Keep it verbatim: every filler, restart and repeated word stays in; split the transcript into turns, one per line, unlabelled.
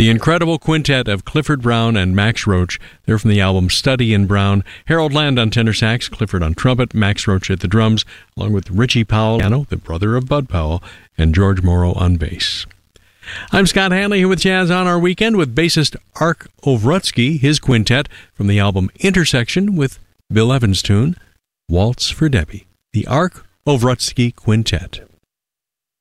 The incredible quintet of Clifford Brown and Max Roach. They're from the album Study in Brown. Harold Land on tenor sax, Clifford on trumpet, Max Roach at the drums, along with Richie Powell, piano, the brother of Bud Powell, and George Morrow on bass. I'm Scott Hanley here with Jazz on Our Weekend with bassist Ark Ovrutsky, his quintet from the album Intersection with Bill Evans' tune, Waltz for Debbie. The Ark Ovrutsky Quintet.